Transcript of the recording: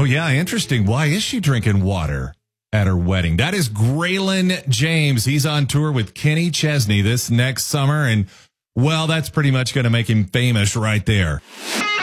yeah, interesting. Why is she drinking water at her wedding? That is Graylin James. He's on tour with Kenny Chesney this next summer, and, well, that's pretty much going to make him famous right there.